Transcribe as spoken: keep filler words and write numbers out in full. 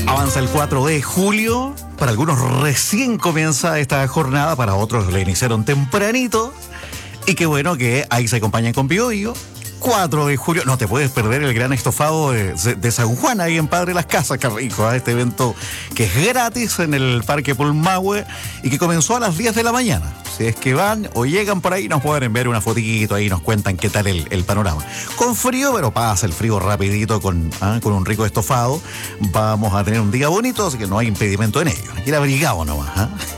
Avanza el cuatro de julio. Para algunos recién comienza esta jornada, para otros le iniciaron tempranito. Y qué bueno que ahí se acompañan con Biobío. cuatro de julio, no te puedes perder el gran estofado de, de San Juan, ahí en Padre Las Casas, qué rico, ¿eh? Este evento que es gratis en el Parque Pulmahue y que comenzó a las diez de la mañana. Si es que van o llegan por ahí, nos pueden ver una fotito ahí, nos cuentan qué tal el, el panorama. Con frío, pero pasa el frío rapidito con, ¿ah? con un rico estofado. Vamos a tener un día bonito, así que no hay impedimento en ello. Hay que ir abrigado nomás, ¿eh?